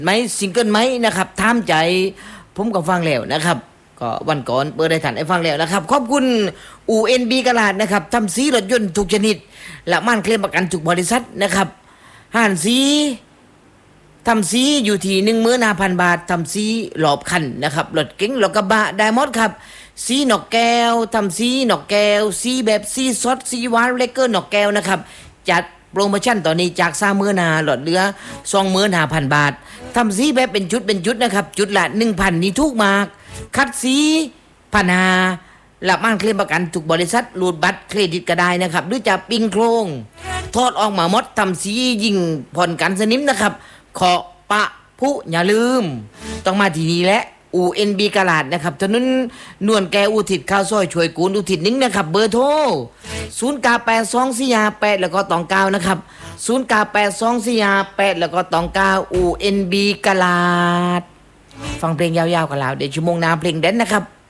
ไหมซิงเกิลไหมนะครับถามใจผมก็ฟังแล้วนะครับก็วันก่อนเปิดได้ทันให้ฟังแล้วนะครับขอบคุณ UNB กะลาดนะครับทำสีรถยนต์ทุกชนิดและม่านเคลมประกันทุกบริษัทนะครับห่านสีทำสีอยู่ที่ 15,000 บาททำสีหลอบคันนะครับรถเก๋งรถกระบะได้หมดครับสีนกแก้วทำสีนกแก้วสีแบบสีสดสีหวานเลกเกอร์นกแก้วนะครับจัดโปรโมชั่นตอนนี้จาก30,000หลดเหลือ 25,000 บาททำสีแบบเป็นจุดนะครับจุดละ 1,000 นี่ทุกมากคัดสีพันหาหลับม่านเคลมประกันทุกบริษัทรูดบัตรเครดิตก็ได้นะครับหรือจะปิ้งโครงทอดออกมาหมดทำสียิ่งผ่อนกันสนิมนะครับขอปะผู้อย่าลืมต้องมาที่นี่แหละ UNB กะลาดนะครับถนนนวลแกอุทิศข้าวซอยช่วยกูลอุทิศนิ่งนะครับเบอร์โทร098248แล้วก็ตอง9นะครับ098248แล้วก็ตอง9 UNB กะลาดฟังเพลงยาวๆกันแล้วเดี๋ยวชั่วโมงหน้าเพลงเด่นนะครับ